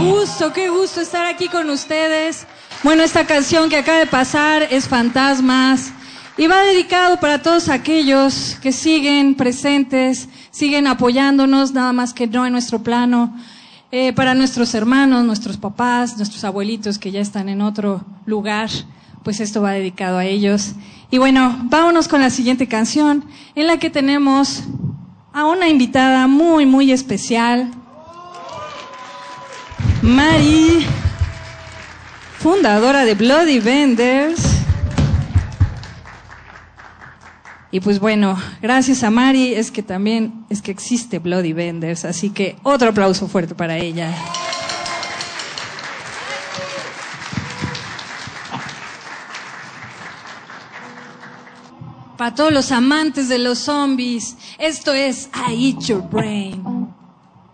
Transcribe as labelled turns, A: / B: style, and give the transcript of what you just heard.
A: qué gusto estar aquí con ustedes. Bueno, esta canción que acaba de pasar es Fantasmas y va dedicado para todos aquellos que siguen presentes, siguen apoyándonos, nada más que no en nuestro plano, para nuestros hermanos, nuestros papás, nuestros abuelitos que ya están en otro lugar, pues esto va dedicado a ellos. Y bueno, vámonos con la siguiente canción, en la que tenemos a una invitada muy, muy especial, Mari, fundadora de Bloody Vendors. Y pues bueno, gracias a Mari es que existe Bloody Vendors, así que otro aplauso fuerte para ella. Para todos los amantes de los zombies, esto es I Eat Your Brain.